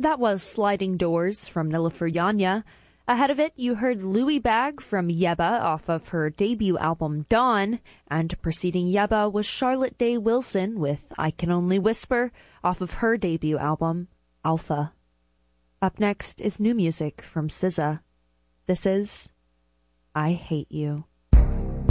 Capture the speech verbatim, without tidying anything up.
That was Sliding Doors from Nilüfer Yanya. Ahead of it, you heard Louie Bag from Yebba off of her debut album Dawn, and preceding Yebba was Charlotte Day Wilson with I Can Only Whisper off of her debut album Alpha. Up next is new music from S Z A. This is I Hate You.